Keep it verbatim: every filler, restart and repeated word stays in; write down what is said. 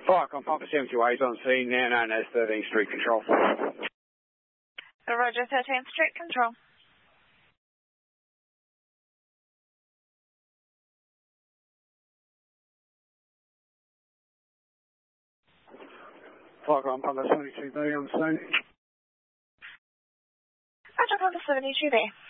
Viacom Papa seventy-eight on scene, now known as thirteenth Street Control. Roger, thirteenth Street Control. Viacom Papa seventy-two B on scene. Roger, Papa seventy-two B.